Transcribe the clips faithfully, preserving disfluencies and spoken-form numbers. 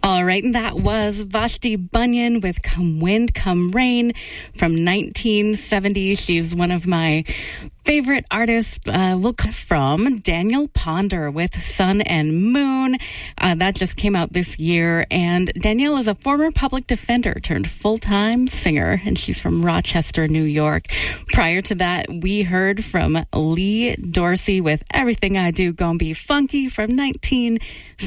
All right, and that was Vashti Bunyan with Come Wind, Come Rain from nineteen seventy. She's one of my favorite artists. Uh, we'll cut from Daniel Ponder with Sun and Moon. Uh, that just came out this year. And Danielle is a former public defender turned full-time singer, and she's from Rochester, New York. Prior to that, we heard from Lee Dorsey with Everything I Do Gon' Be Funky from nineteen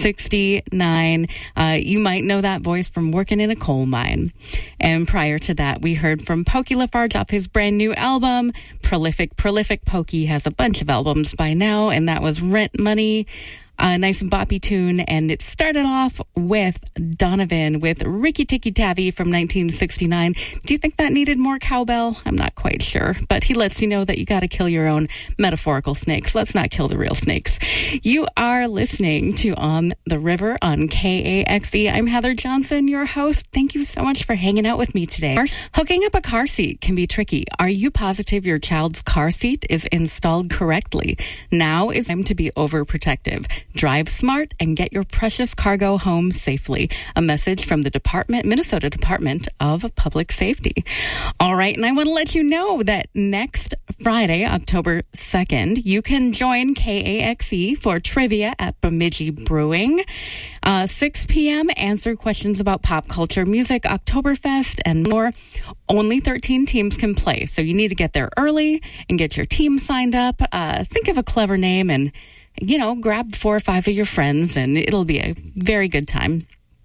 sixty-nine. Uh, you might know that voice from Working in a Coal Mine. And prior to that, we heard from Pokey Lafarge off his brand new album, Prolific Prolific. Pokey has a bunch of albums by now, and that was Rent Money, a nice boppy tune. And it started off with Donovan with Ricky Tikki Tavi from nineteen sixty-nine. Do you think that needed more cowbell? I'm not quite sure, but he lets you know that you got to kill your own metaphorical snakes. Let's not kill the real snakes. You are listening to On the River on K A X E. I'm Heather Johnson, your host. Thank you so much for hanging out with me today. Hooking up a car seat can be tricky. Are you positive your child's car seat is installed correctly? Now is time to be overprotective. Drive smart and get your precious cargo home safely. A message from the Department, Minnesota Department of Public Safety. All right, and I want to let you know that next Friday, October second, you can join K A X E for trivia at Bemidji Brewing. Uh, six p.m., answer questions about pop culture, music, Oktoberfest, and more. Only thirteen teams can play, so you need to get there early and get your team signed up. Uh, think of a clever name and you know, grab four or five of your friends, and it'll be a very good time.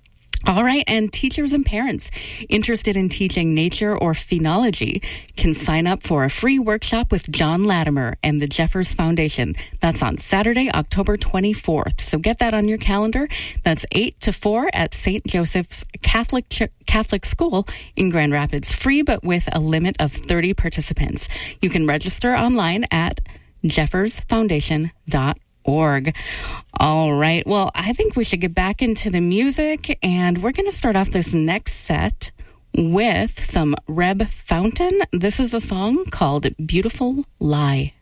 All right, and teachers and parents interested in teaching nature or phenology can sign up for a free workshop with John Latimer and the Jeffers Foundation. That's on Saturday, October twenty-fourth. So get that on your calendar. That's eight to four at Saint Joseph's Catholic Ch- Catholic School in Grand Rapids. Free, but with a limit of thirty participants. You can register online at jeffers foundation dot org. All right. Well, I think we should get back into the music, and we're going to start off this next set with some Reb Fountain. This is a song called Beautiful Lie.